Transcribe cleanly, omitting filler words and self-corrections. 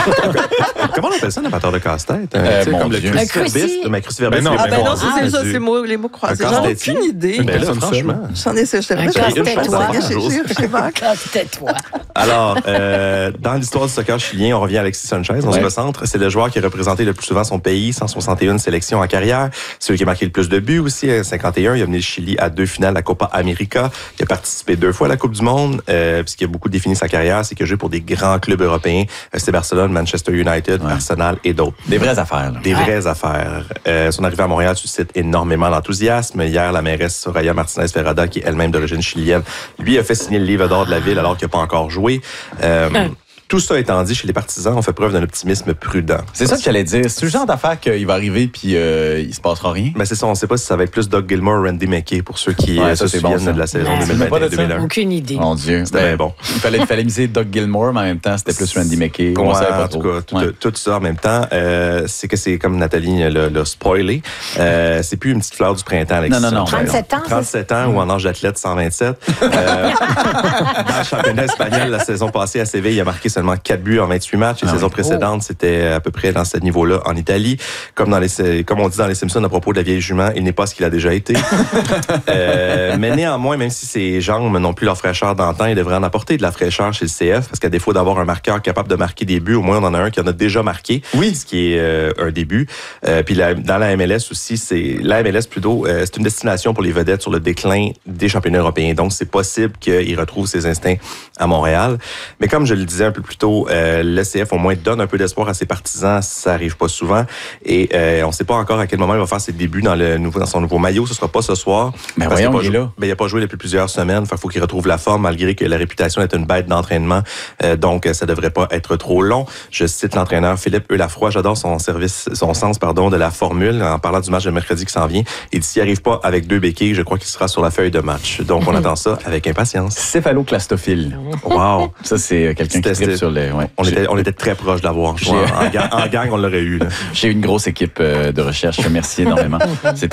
Comment on appelle ça, un amateur de casse-tête? Comme le cruciverbiste. Ben non, c'est ça, c'est les mots croisés. J'en ai aucune idée. Ben là, franchement. J'en ai, je devrais Casse-tête-toi. Alors, dans l'histoire du soccer chilien, on revient à Alexis Sanchez, on se recentre. C'est le joueur qui a représenté le plus souvent son pays, 161 sélections en carrière. C'est lui qui a marqué le plus de buts aussi, 51. Il a mené le Chili à 2 finales de la Copa América. Il a participé 2 fois à la Coupe du Monde. Ce qui a beaucoup défini sa carrière, c'est qu'il a joué pour des grands clubs européens. C'est Barcelone, Manchester United, Arsenal et d'autres. Des vraies affaires. Là. Des vraies affaires. Son arrivée à Montréal suscite énormément d'enthousiasme. Hier, la mairesse Soraya Martinez Ferrada, qui est elle-même d'origine chilienne, lui a fait signer le livre d'or de la ville alors qu'il n'a pas encore joué. Tout ça étant dit, chez les partisans, on fait preuve d'un optimisme prudent. C'est ça que j'allais dire. C'est le genre d'affaire qu'il va arriver puis il se passera rien. Mais c'est ça, on ne sait pas si ça va être plus Doug Gilmour ou Randy McKay pour ceux qui se souviennent de la saison 2021-2001. Aucune idée. Mon Dieu. C'était bon. Il fallait miser Doug Gilmour, mais en même temps, c'était plus Randy McKay. On savait pas trop. En tout cas, tout ça en même temps, c'est que c'est comme Nathalie l'a spoilé. C'est plus une petite fleur du printemps, Alexis. Non. 37 ans. 37 ans ou en âge d'athlète 127. Dans le championnat espagnol, la saison passée à Séville, il a marqué seulement 4 buts en 28 matchs. Les saisons précédentes, c'était à peu près dans ce niveau-là en Italie. Comme on dit dans les Simpsons à propos de la vieille jument, il n'est pas ce qu'il a déjà été. Mais néanmoins, même si ses jambes n'ont plus leur fraîcheur d'antan, il devrait en apporter de la fraîcheur chez le CF, parce qu'à défaut d'avoir un marqueur capable de marquer des buts, au moins on en a un qui en a déjà marqué. Oui. Ce qui est un début. Puis dans la MLS aussi, c'est une destination pour les vedettes sur le déclin des championnats européens. Donc, c'est possible qu'il retrouve ses instincts à Montréal. Mais comme je le disais un peu plus tôt, le CF au moins donne un peu d'espoir à ses partisans. Ça arrive pas souvent. Et on ne sait pas encore à quel moment il va faire ses débuts dans son nouveau maillot. Ce sera pas ce soir. Mais voyons, il est là. Il n'a pas joué depuis plusieurs semaines. Il faut qu'il retrouve la forme, malgré que la réputation est une bête d'entraînement. Donc, ça devrait pas être trop long. Je cite l'entraîneur Philippe Eulafroy. J'adore son sens de la formule en parlant du match de mercredi qui s'en vient. Il dit s'il n'arrive pas avec 2 béquilles, je crois qu'il sera sur la feuille de match. Donc, on attend ça avec impatience. Céphaloclastophile. Wow. Ça, c'est quelqu'un qui tripe sur les... Ouais. On était très proche de l'avoir. En gang, on l'aurait eu. Là. J'ai une grosse équipe de recherche. Merci énormément. C'est